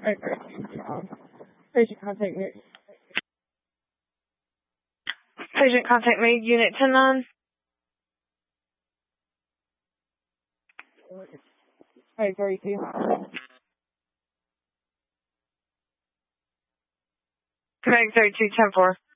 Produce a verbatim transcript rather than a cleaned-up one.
Alright, patient contact me. Patient contact me, unit ten nine. Alright, thirty-two. Connect thirty-two, ten four.